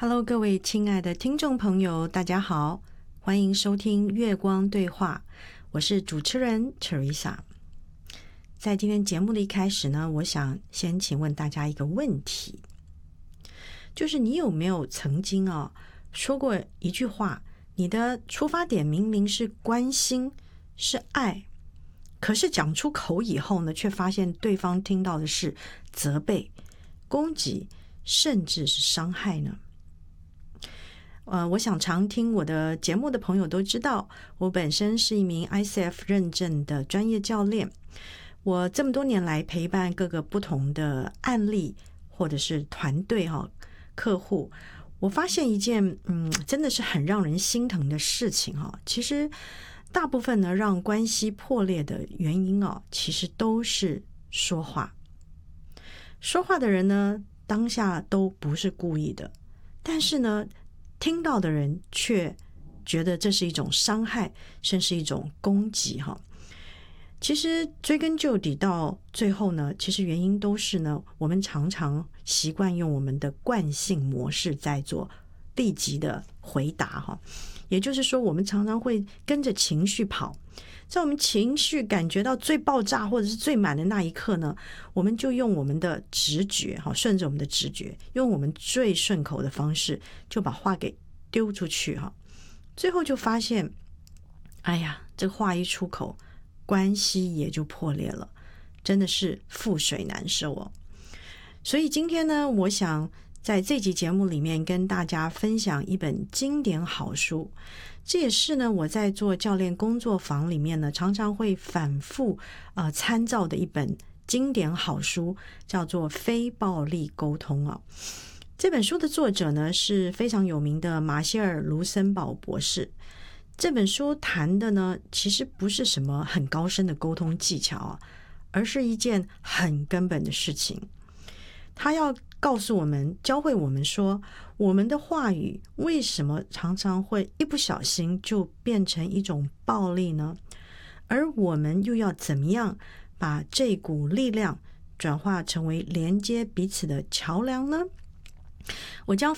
Hello， 各位亲爱的听众朋友，大家好，欢迎收听月光对话，我是主持人 Teresa。在今天节目的一开始呢，我想先请问大家一个问题，就是你有没有曾经说过一句话，你的出发点明明是关心，是爱，可是讲出口以后呢，却发现对方听到的是责备、攻击，甚至是伤害呢？我想常听我的节目的朋友都知道，我本身是一名 ICF 认证的专业教练。我这么多年来陪伴各个不同的案例或者是团队客户，我发现一件真的是很让人心疼的事情其实大部分呢让关系破裂的原因其实都是说话的人呢当下都不是故意的，但是呢听到的人却觉得这是一种伤害，甚至是一种攻击其实追根究底到最后呢，其实原因都是呢，我们常常习惯用我们的惯性模式在做立即的回答也就是说我们常常会跟着情绪跑，在我们情绪感觉到最爆炸或者是最满的那一刻呢，我们就用我们的直觉顺着我们的直觉，用我们最顺口的方式就把话给丢出去最后就发现哎呀，这话一出口，关系也就破裂了，真的是覆水难收所以今天呢，我想在这集节目里面跟大家分享一本经典好书，这也是呢我在做教练工作坊里面呢常常会反复参照的一本经典好书，叫做《非暴力沟通》这本书的作者呢是非常有名的马歇尔·卢森堡博士。这本书谈的呢其实不是什么很高深的沟通技巧而是一件很根本的事情。他要告诉我们，教会我们说，我们的话语为什么常常会一不小心就变成一种暴力呢？而我们又要怎么样把这股力量转化成为连接彼此的桥梁呢？我将